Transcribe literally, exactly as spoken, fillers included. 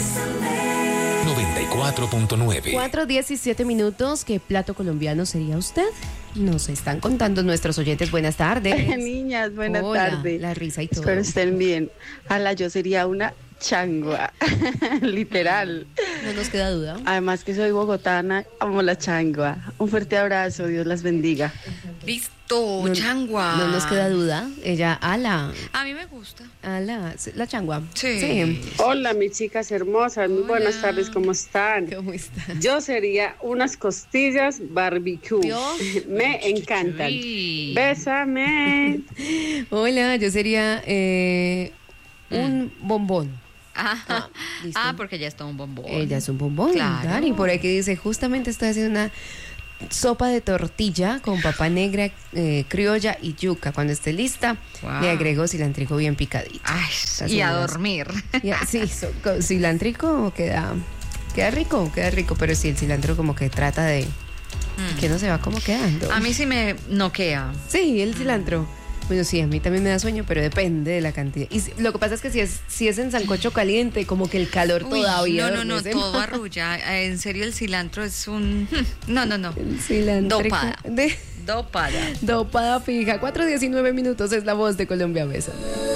noventa y cuatro punto nueve. cuatro diecisiete minutos. ¿Qué plato colombiano sería usted? Nos están contando nuestros oyentes. Buenas tardes. Niñas, buenas Hola, tardes. la risa y todo. Espero estén bien. Ala, yo sería una changua, literal. No nos queda duda. Además que soy bogotana, amo la changua. Un fuerte abrazo, Dios las bendiga. Listo, No- changua. No nos queda duda. Ella, ala, A mí me gusta. ala, la changua. Sí. Hola, mis chicas hermosas, muy Hola. buenas tardes, ¿cómo están? ¿Cómo está? Yo sería unas costillas barbecue. ¿Vio? Me encantan. Sí. Bésame. Hola, yo sería eh, un bombón. Ah, Ah, listo. ah, porque ya está un bombón. Ella es un bombón. Claro. Dani, por aquí dice, justamente estoy haciendo una sopa de tortilla con papa negra, eh, criolla y yuca. Cuando esté lista, Wow. le agrego cilantrico bien picadito. Ay, Estas y a son las- dormir. Ya, sí, so- con cilantrico queda, queda rico, queda rico, pero sí, el cilantro como que trata de que no se va como quedando. A mí sí me noquea. Sí, el cilantro. Bueno, sí, a mí también me da sueño, pero depende de la cantidad. Y si- lo que pasa es que si es, si es en sancocho caliente, como que el calor Uy, todavía. no, no, no, adormece todo más. arrulla. En serio, el cilantro es un... No, no, no. El cilantro. Dopada. De, Dopada. dopada fija. cuatro diecinueve minutos es la voz de Colombia Besa.